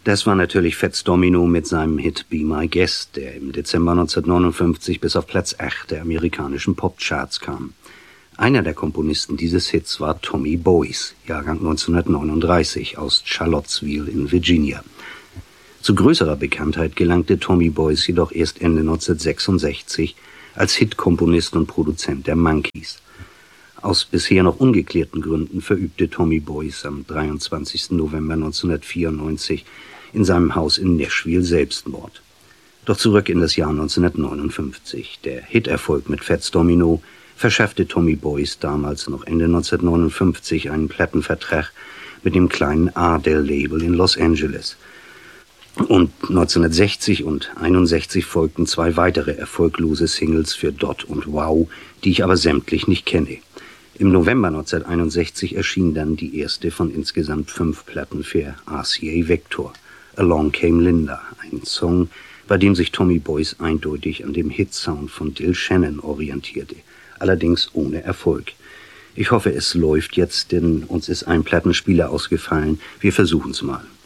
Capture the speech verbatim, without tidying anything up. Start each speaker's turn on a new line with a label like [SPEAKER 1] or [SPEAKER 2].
[SPEAKER 1] Das war natürlich Fats Domino mit seinem Hit Be My Guest, der im Dezember neunzehnhundertneunundfünfzig bis auf Platz acht der amerikanischen Popcharts kam. Einer der Komponisten dieses Hits war Tommy Boyce, Jahrgang neunzehnhundertneununddreißig, aus Charlottesville in Virginia. Zu größerer Bekanntheit gelangte Tommy Boyce jedoch erst Ende neunzehnhundertsechsundsechzig als Hitkomponist und Produzent der Monkees. Aus bisher noch ungeklärten Gründen verübte Tommy Boyce am dreiundzwanzigsten November neunzehnhundertvierundneunzig in seinem Haus in Nashville Selbstmord. Doch zurück in das Jahr neunzehnhundertneunundfünfzig. Der Hiterfolg mit Fats Domino verschaffte Tommy Boyce damals noch Ende neunzehnhundertneunundfünfzig einen Plattenvertrag mit dem kleinen Ardell-Label in Los Angeles. Und neunzehnhundertsechzig und einundsechzig folgten zwei weitere erfolglose Singles für Dot und Wow, die ich aber sämtlich nicht kenne. Im November neunzehnhunderteinundsechzig erschien dann die erste von insgesamt fünf Platten für R C A Victor, Along Came Linda, ein Song, bei dem sich Tommy Boyce eindeutig an dem Hitsound von Dil Shannon orientierte, allerdings ohne Erfolg. Ich hoffe, es läuft jetzt, denn uns ist ein Plattenspieler ausgefallen. Wir versuchen's mal.